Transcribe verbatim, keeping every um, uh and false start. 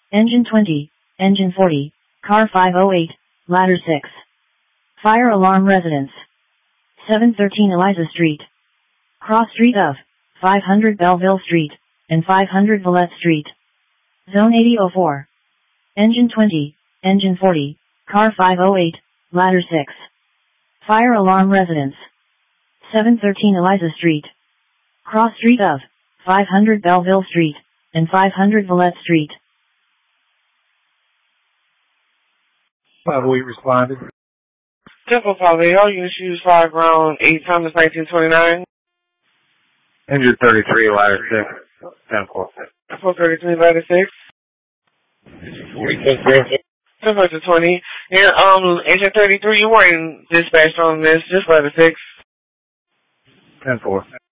Engine twenty, Engine forty, Car five oh eight, Ladder six. Fire alarm residence. seven thirteen Eliza Street. Cross street of five hundred Belleville Street and five hundred Villette Street. Zone eighty oh four. Engine twenty, Engine forty, Car five oh eight, Ladder six. Fire alarm residence. seven thirteen Eliza Street. Cross street of five hundred Belleville Street and five hundred Villette Street. Have we responded? Temple Paleo, units use five round eight Thomas nineteen twenty-nine. Engine thirty-three, ladder six, ten four. four thirty-three, ladder six. Temple to twenty. And, um, Agent thirty-three, you weren't dispatched on this, just ladder six. ten four.